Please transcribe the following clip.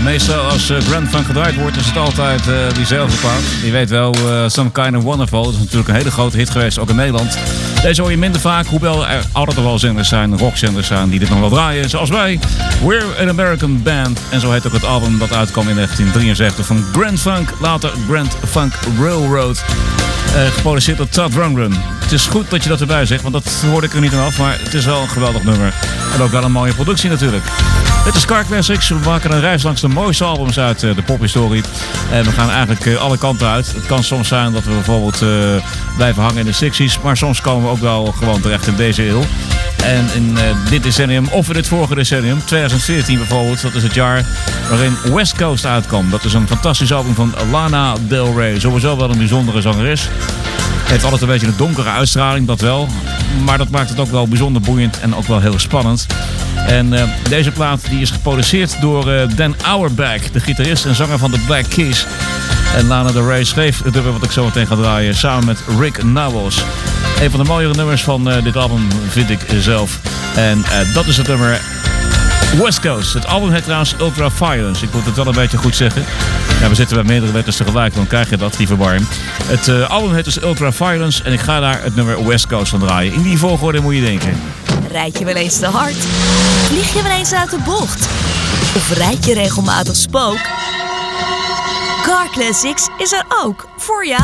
Meestal als Grand Funk gedraaid wordt is het altijd diezelfde plaat. Je weet wel, Some Kind of Wonderful. Dat is natuurlijk een hele grote hit geweest, ook in Nederland. Deze hoor je minder vaak, hoewel er altijd wel zenders zijn, rockzenders zijn die dit nog wel draaien. Zoals wij, We're an American Band. En zo heet ook het album dat uitkwam in 1973 van Grand Funk. Later Grand Funk Railroad. Geproduceerd door Todd Rundgren. Het is goed dat je dat erbij zegt, want dat hoorde ik er niet aan af. Maar het is wel een geweldig nummer. En ook wel een mooie productie natuurlijk. Dit is Car Classics. We maken een reis langs de mooiste albums uit de pophistorie. En we gaan eigenlijk alle kanten uit. Het kan soms zijn dat we bijvoorbeeld blijven hangen in de 60s. Maar soms komen we ook wel gewoon terecht in deze eeuw. En in dit decennium, of in het vorige decennium, 2014 bijvoorbeeld, dat is het jaar waarin West Coast uitkwam. Dat is een fantastisch album van Lana Del Rey. Sowieso wel een bijzondere zangeres. Heeft altijd een beetje een donkere uitstraling, dat wel. Maar dat maakt het ook wel bijzonder boeiend en ook wel heel spannend. En deze plaat die is geproduceerd door Dan Auerbach, de gitarist en zanger van de Black Keys. En Lana Del Rey schreef het nummer wat ik zo meteen ga draaien samen met Rick Nowels. Een van de mooiere nummers van dit album vind ik zelf. En dat is het nummer West Coast. Het album heet trouwens Ultra Violence. Ik moet het wel een beetje goed zeggen. Ja, we zitten bij meerdere letters tegelijk, dan krijg je dat, die verwarring. Het album heet dus Ultra Violence en ik ga daar het nummer West Coast van draaien. In die volgorde moet je denken. Rijd je wel eens te hard? Vlieg je wel eens uit de bocht? Of rijd je regelmatig spook? Car Classics is er ook voor jou.